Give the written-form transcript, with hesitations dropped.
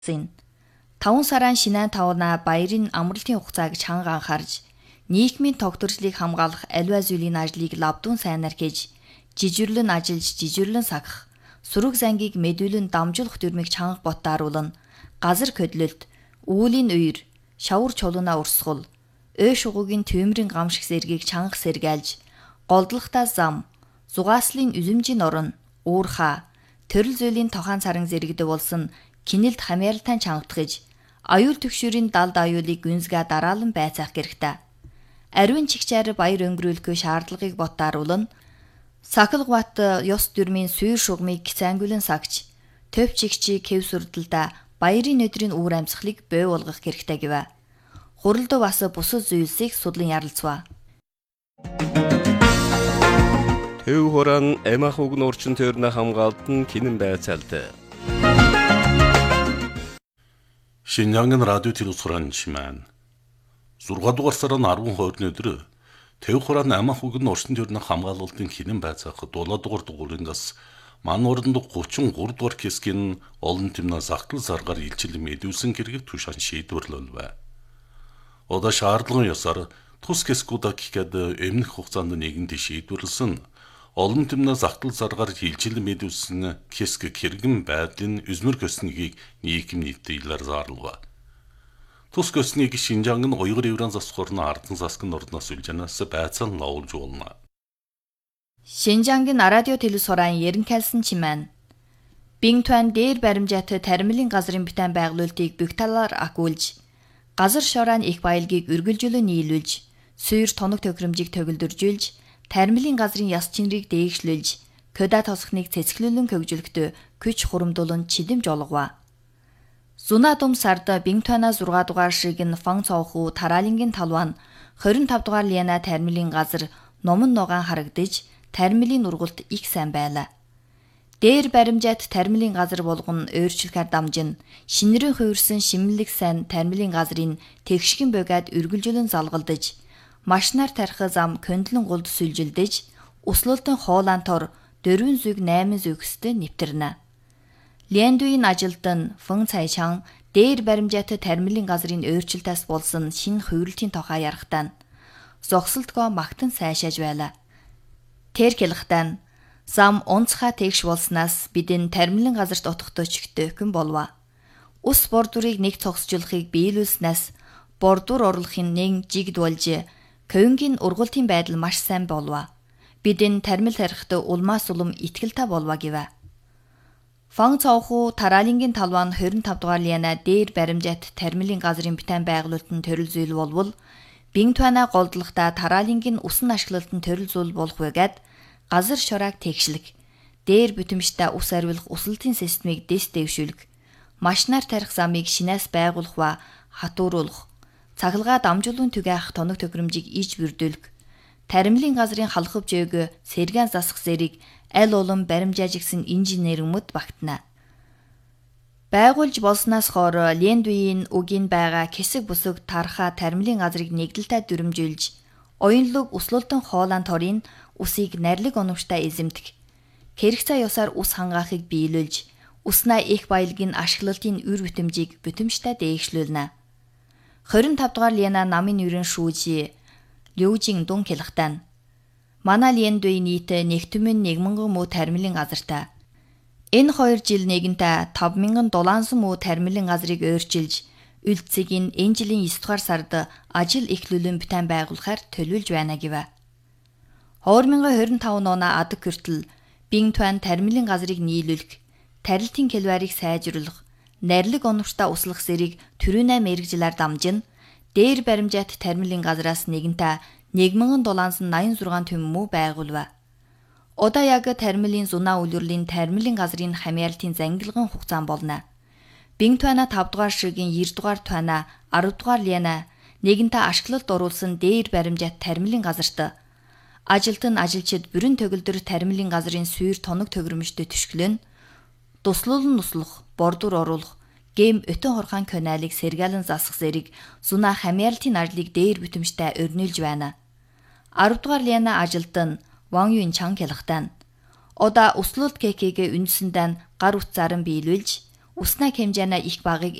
5 сарын шинэ тавна баярын амралтын хугацааг чанга анхаарж, нийгмийн тогтворчлыг хамгаалах аливаа зүйлийн ажлыг лавдун сайнаар хийж, жижирлэн ажиллаж жижирлэн сагах, сураг зангийг мэдүүлэн дамжуулах дүрмийг чанга боттааруулна, газар хөдлөлт, үүлийн үер, шавар чулууна урсгал, ой шугуугийн түймрийн гамшиг сэргийг чанга сэргээлж, голдлохтаа зам, зугааслын үзэмжийн орон, уурхаа, төрөл зүйлийн тохаан царан зэрэгдэг болсон кинэлд хамааралтай чангатгаж, аюул төгшөрийн далд аюулыг гүнзгээ дараалан байцаах гэрхтээ. Ариун чигчээр баяр өнгөрүүлэхгүй шаардлагыг боттааруулна, сахилгават ёс дүрмийн сүйр шугамыг гицээнгүлэн сагч, төв чигчийг хэв сүрдэлдэ баярын өдрийн үүр амьсгалыг бой болгох гэрхтээ гэвэ. Хуралд бас бусад зүйлсийг судлан ярилцваа. Төв хорон эмах угн орчин төрнө хамгаалтан кинэн байцаалт. Шинжангийн радио телевизорын чимэн 6 дугаар сарын 12-ны өдөр Төв хорон эмах угн орчин төрнө хамгаалалтын кинэн байцаах 7 дугаар дугуурингаас ман оронд 33 дугаар хэсгийн олон тэмнээ захтал заргаар илчил мэдүүлсэн гэрэг тушаан шийдвэрлэлвэ. Одоо шаардлагын ёсоор тус хэсгүүдийг гэхэд эмнэх хугацаанд нэгэнд шийдвэрлсэн олон тэмнээ захтал заргаар илчил мэдүүлсэн хэсэг хэрэгэн байдлын үзмэр көснийг нийгэм нийтлэлээр зарлав. Тус көснийг Шинжангийн уйгур евран засхорны ардын засгийн орноос үлжэнээс байцаал лоолж болно. Шинжангийн радио телевизорын ерөнхийлсэн чимэн Бинтуан дээр баримжаатай тармилын газрын битэн байгуулалтыг бүх талаар агуулж, газар шорон их баялагийг үргэлжлүүлэн нийлүүлж, сүйр тоног тохиромжийг төгөлдөржүүлж, тармилын газрын яс чинрийг дээгшлүүлж, көда тосхныг цэцгэлүүлэн хөгжүүлэхдээ күч хурамдуулан чидэмж олгова. Зуна дум сарда Бинтуана 6 дугаар ширгэн фан цооху тараалингийн талван 25 дугаар лиана тармилын газар номон ногоон харагдаж, тармилын ургалт их сайн байлаа. Дээр баримжаат тармилын газар болгон өөрчлөхөр дамжин, шинэрэн хувирсан шимэлэг сайн тармилын газрын тэгшгэн богад үргэлжлүүлэн залгалдаж, машинаар тарих зам көндлөн гулд сүлжилдэж, услуултан хоолаан тор 4 зүг 8 зүгстэй нэвтэрнэ. Лендуийн ажилтан Фэн Цайчан дээр баримжаатай тармилын газрын өөрчлөлтөөс болсон шинэ хувирлтын тухай ярахтаа зогсолтгоо магтан сайшааж байлаа. Тэр хэлэхтэн зам онцгой тэгш болснаас бидэн тармилын газарт отохдоо чигтөөхөн болва. Ус бордурыг нэг цогсжуулахыг биелүүлснээс бордур орлохын нэг жигд болж көнгийн ургалтын байдал маш сайн болва. Бидэн тармил тарихт улмаас улам итгэлтэй болва гэвэ. Фан цооху тараалингийн талван 25 дугаар лиана дээр баримжаат тармилын газрын битэн байгуулалтын төрөл зүйл болвол Бинтуана голдлохта тараалингийн усан ашиглалтын төрөл зүйл болох байгаад газар шорааг тэгшлэг, дээр бүтэмжтэй ус ариулах усалтын системийг дэс дэвшүүлэх, машинаар тарих замыг шинээс байгуулах ба хатууруулах, цагалгаа дамжуулан түгээх тоног тохиромжийг иж бүрдүүлэх, тармилын газрын халахвч өг сэргэн засах зэрэг аль улам баримжаажигсэн инженерүүд багтана. Байгуулж болсноос хойш Лендуийн үгийн байгаа хэсэг бүсэг тарха тармилын газрыг нэгдэлтэй дүрмжүүлж, оюунлог услуултан хоолаан торын усыг нарилэг оновчтой эзэмдэх, хэрэгцээ ёсоор ус хангаахыг биелүүлж, уснаа их баялагын ашиглалтын үр бүтэмжийг бүтэмжтэй дээгшлүүлнэ. 25 дугаар лиана намын нэрэн шүүжи Лүжин дун хэлэхтэн манай Лендуи нийт нэгтмэн 1000 муу тармилын газартай. Энэ 2 жил нэгэнтээ 5700 муу тармилын газрыг өөрчилж, үлдцэгийн энэ жилийн 9 дугаар сард ажил эхлүүлэн битэн байгуулахаар төлөвлөж байна гэвэ. 2025 оноо адаг хүртэл Бинтуан тармилын газрыг нийлүүлэх, тарилтын келварийг сайжруулах, нарилэг оновчтой услах зэрэг төрөнэ мэрэгжилээр дамжин, дээр баримжаат тармилын газраас нэгэнтээ 1786 төм муу байгуулва. Одоо яг тармилын зунаа үлрэлийн тармилын газрын хамяалтын зангилган хугацаан болно. Бинтуана 5 дугаар ширгийн 9 дугаар туана 10 дугаар лиана нэгэнтээ ашиглалт оруулсан дээр баримжаат тармилын газарт ажилтан ажилчид бүрэн төгөлдөр тармилын газрын сүйр тоног төгөрөмжтэй түшгэлэн туслуулан туслах, бордур оруулах, гэм өтөн хорхон каналыг сэргээлэн засах зэрэг зунаа хамяалтын ажлыг дээр бүтэмжтэй өрнүүлж байна. 10 дугаар лиана ажилтан Ван Юн Чан хэлэхтэн одоо услуулт кекегэ үндсэндээ гар утсааран биелүүлж уснаг хэмжээний их багыг